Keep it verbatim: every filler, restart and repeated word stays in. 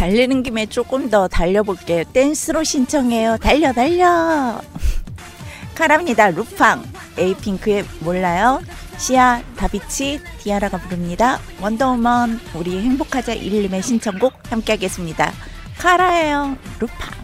달리는 김에 조금 더 달려볼게요. 댄스로 신청해요. 달려 달려. 카라입니다. 루팡. 에이핑크의 몰라요. 시아, 다비치, 디아라가 부릅니다. 원더우먼. 우리 행복하자 일님의 신청곡 함께 하겠습니다. 카라예요. 루팡.